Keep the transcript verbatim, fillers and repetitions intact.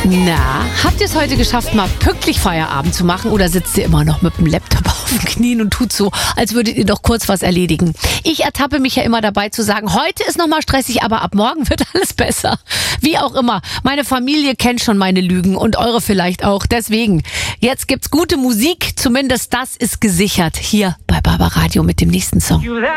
Na, habt ihr es heute geschafft, mal pünktlich Feierabend zu machen oder sitzt ihr immer noch mit dem Laptop auf den Knien und tut so, als würdet ihr doch kurz was erledigen? Ich ertappe mich ja immer dabei zu sagen, heute ist nochmal stressig, aber ab morgen wird alles besser. Wie auch immer, meine Familie kennt schon meine Lügen und eure vielleicht auch. Deswegen, jetzt gibt's gute Musik, zumindest das ist gesichert hier bei Barbaradio mit dem nächsten Song.